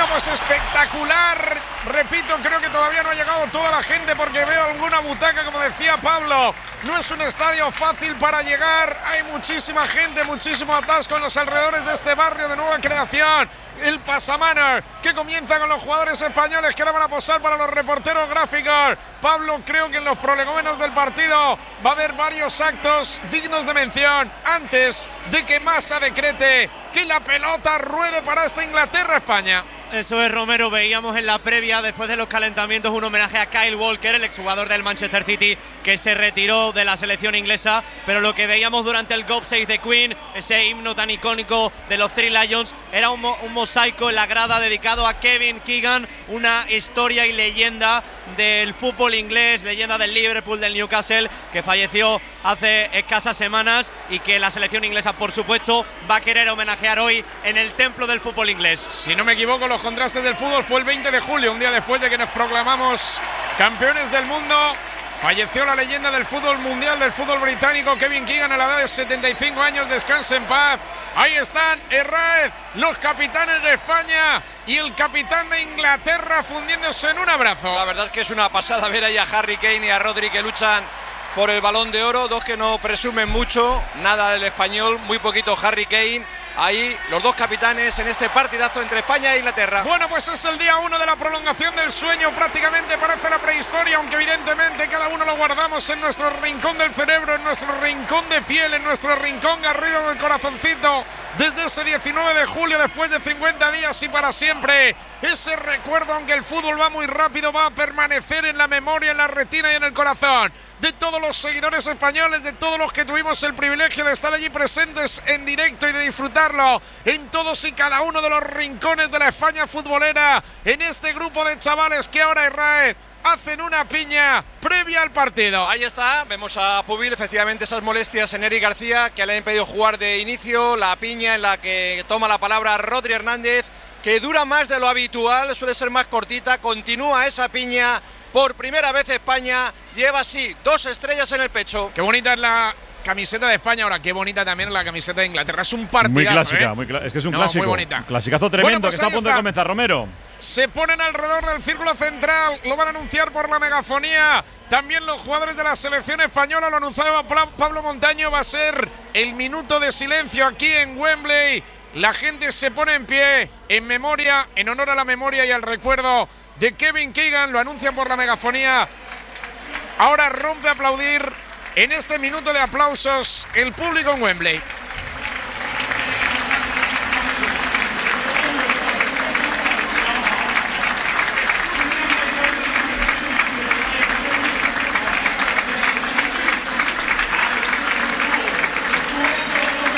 pues espectacular. Repito, creo que todavía no ha llegado toda la gente porque veo alguna butaca, como decía Pablo. No es un estadio fácil para llegar. Hay muchísima gente, muchísimo atasco en los alrededores de este barrio de nueva creación. El pasamanos que comienza con los jugadores españoles que ahora van a posar para los reporteros gráficos. Pablo, creo que en los prolegómenos del partido va a haber varios actos dignos de mención antes de que Massa decrete que la pelota ruede para esta Inglaterra-España. Eso es, Romero. Veíamos en la previa, después de los calentamientos, un homenaje a Kyle Walker, el exjugador del Manchester City, que se retiró de la selección inglesa. Pero lo que veíamos durante el God Save the Queen, ese himno tan icónico de los Three Lions, era un mosaico en la grada dedicado a Kevin Keegan, una historia y leyenda del fútbol inglés, leyenda del Liverpool, del Newcastle, que falleció hace escasas semanas y que la selección inglesa, por supuesto, va a querer homenajear hoy en el templo del fútbol inglés. Si no me equivoco, los contrastes del fútbol fue el 20 de julio, un día después de que nos proclamamos campeones del mundo. Falleció la leyenda del fútbol mundial, del fútbol británico, Kevin Keegan, a la edad de 75 años. Descanse en paz. Ahí están Herráez, los capitanes de España y el capitán de Inglaterra fundiéndose en un abrazo. La verdad es que es una pasada ver ahí a Harry Kane y a Rodri, que luchan por el Balón de Oro, dos que no presumen mucho, nada del español, muy poquito Harry Kane. Ahí los dos capitanes en este partidazo entre España e Inglaterra. Bueno, pues es el día 1 de la prolongación del sueño. Prácticamente parece la prehistoria, aunque evidentemente cada uno lo guardamos en nuestro rincón del cerebro, en nuestro rincón de piel, en nuestro rincón garrido del corazoncito. Desde ese 19 de julio, después de 50 días y para siempre. Ese recuerdo, aunque el fútbol va muy rápido, va a permanecer en la memoria, en la retina y en el corazón de todos los seguidores españoles, de todos los que tuvimos el privilegio de estar allí presentes en directo y de disfrutarlo en todos y cada uno de los rincones de la España futbolera, en este grupo de chavales que ahora Herráez hacen una piña previa al partido. Ahí está, vemos a Pubil, efectivamente esas molestias en Eric García, que le han impedido jugar de inicio, la piña en la que toma la palabra Rodri Hernández, que dura más de lo habitual, suele ser más cortita, continúa esa piña. Por primera vez España lleva así 2 estrellas en el pecho. Qué bonita es la camiseta de España, ahora qué bonita también es la camiseta de Inglaterra. Es un partidazo, muy clásica, ¿eh? Es que es un no, clásico. Muy bonita. Un clasicazo tremendo, bueno, pues que está a punto de comenzar, Romero. Se ponen alrededor del círculo central, lo van a anunciar por la megafonía. También los jugadores de la selección española, lo anunciaba Pablo Montaño, va a ser el minuto de silencio aquí en Wembley. La gente se pone en pie en memoria, en honor a la memoria y al recuerdo de Kevin Keegan, lo anuncian por la megafonía. Ahora rompe a aplaudir en este minuto de aplausos el público en Wembley.